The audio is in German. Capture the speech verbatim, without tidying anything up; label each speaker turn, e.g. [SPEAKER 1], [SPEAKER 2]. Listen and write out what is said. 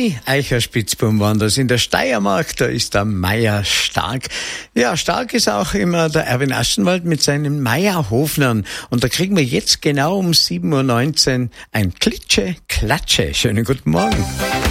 [SPEAKER 1] Die Eicherspitzbuben waren das. In der Steiermark, da ist der Meier Stark. Ja, stark ist auch immer der Erwin Aschenwald mit seinen Meierhofnern. Und da kriegen wir jetzt genau um sieben Uhr neunzehn ein Klitsche-Klatsche. Schönen guten Morgen.